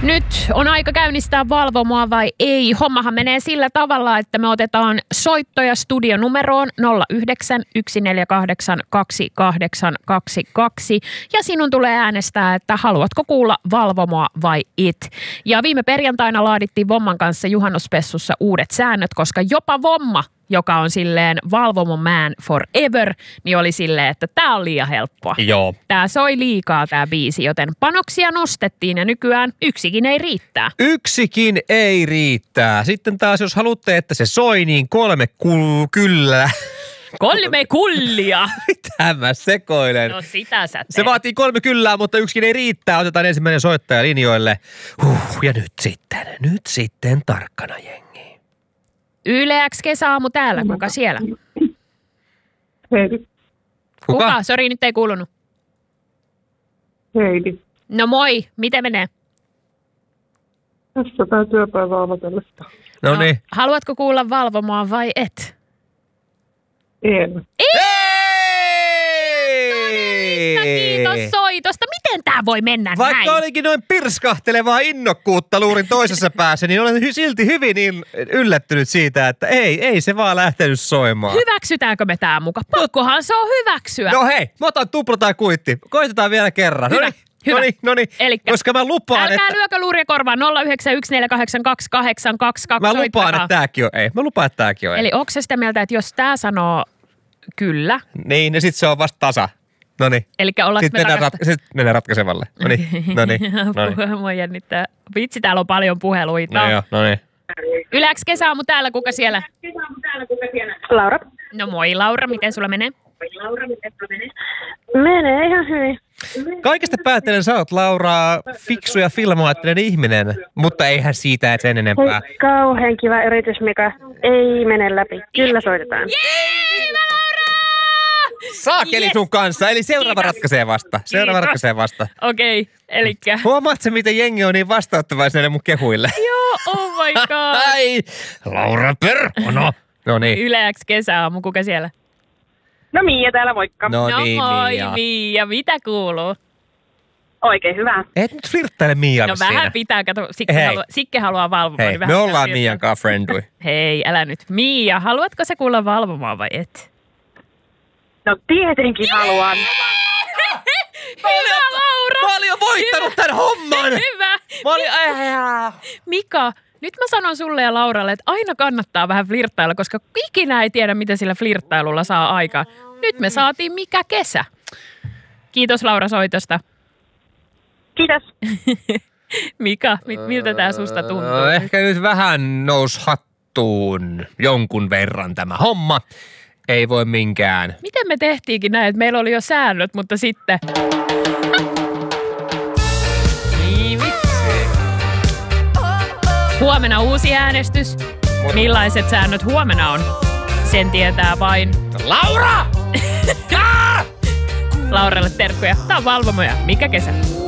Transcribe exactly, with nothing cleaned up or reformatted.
Nyt on aika käynnistää valvomoa vai ei. Hommahan menee sillä tavalla, että me otetaan soittoja studionumeroon nolla yhdeksän yksi neljä kahdeksan kaksi kahdeksan kaksi kaksi ja sinun tulee äänestää, että haluatko kuulla valvomoa vai et. Ja viime perjantaina laadittiin Vomman kanssa juhannuspessussa uudet säännöt, koska jopa Vomma, joka on silleen valvomo man forever, niin oli silleen, että tää on liian helppoa. Joo. Tää soi liikaa tää biisi, joten panoksia nostettiin ja nykyään yksikin ei riittää. Yksikin ei riittää. Sitten taas, jos haluatte, että se soi, niin kolme kul- kyllä. Kolme kullia. Mitä mä sekoilen? No sitä sä teet. Se vaatii kolme kyllää, mutta yksikin ei riittää. Otetaan ensimmäinen soittaja linjoille. Huh, ja nyt sitten, nyt sitten tarkkana jengi. Yle X kesäaamu täällä, kuka siellä? Heidi. Kuka? Kuka? Sori, nyt ei kuulunut. Heidi. No moi, miten menee? Tässä tää työpäivä avatellesta. No niin. Haluatko kuulla valvomoa vai et? En. Kiitos soitosta. Miten tää voi mennä Vaikka näin? olikin noin pirskahtelevaa innokkuutta luurin toisessa päässä, niin olen hy- silti hyvin in- yllättynyt siitä, että ei, ei se vaan lähtenyt soimaan. Hyväksytäänkö me tää muka? Pakkohan se on hyväksyä. No hei, mä otan tupla tai kuitti. Koitetaan vielä kerran. Hyvä, Noniin, hyvä. noniin, noniin. Elikkä, koska mä lupaan, älkää että... lyökö luuria korvaan nolla yhdeksän yksi neljä kahdeksan kaksi kahdeksan kaksi kaksi. Mä lupaan, että tääkin on ei. Mä lupaan, että tääkin on ei. Eli onko se sitä mieltä, että jos tää sanoo kyllä, Niin, ja sit se on vasta tasa. Noniin. eli ollaanko Sitten me mennään, takasta... rat- sit mennään ratkaisevalle. Noniin, noniin, noniin. Mua jännittää. Vitsi, täällä on paljon puheluita. No joo, noniin. Yle X kesäaamu täällä, kuka siellä? Laura. No moi Laura, miten sulla menee? Menee ihan hyvin. Kaikesta päättelen sä oot, Laura, fiksu ja filmoattinen ihminen, mutta eihän siitä et sen enempää. Hei, kauhean kiva yritys, Mika. Ei mene läpi. Kyllä soitetaan. Jee, hyvä Laura! Saakeli Yes. sun kanssa, eli seuraava Kiitos. ratkaisee vasta. Seuraava Kiitos. ratkaisee vasta. Okei, okay, elikkä... Huomaat sä, miten jengi on niin vastaanottavaisia näille mun kehuille? Joo, oh my god. Ai, Laura Perhono. No niin. Yle X kesäaamu, kuka siellä? No Miia täällä, moikka. No, no niin, moi Mia. Miia, mitä kuuluu? Oikein hyvä. Et nyt flirttaile Mialle No siinä. vähän pitää, kato, Sikke, Hei. haluaa, Sikke haluaa valvomaan. Hei, niin me vähän ollaan pitää Mian kanssa friendly. Hei, älä nyt. Miia, haluatko sä kuulla valvomaan vai et? No tietenkin haluan. Hyvä Laura! Mä olin jo voittanut Hyvä. tän homman! Hyvä! Mä olin... Äh, Mika, nyt mä sanon sulle ja Lauralle, että aina kannattaa vähän flirttailla, koska ikinä ei tiedä, mitä sillä flirttailulla saa aikaan. Nyt me saatiin mikä kesä. Kiitos Laura soitosta. Kiitos. Mika, mit, miltä tää susta tuntuu? No, ehkä nyt vähän nous hattuun jonkun verran tämä homma. Ei voi minkään. Miten me tehtiinkin näin, että meillä oli jo säännöt, mutta sitten... Niin vitsi. Huomenna uusi äänestys. Millaiset säännöt huomenna on? Sen tietää vain... Laura! Lauralle terkkuja. Tää on valvomoja. Mikä kesä?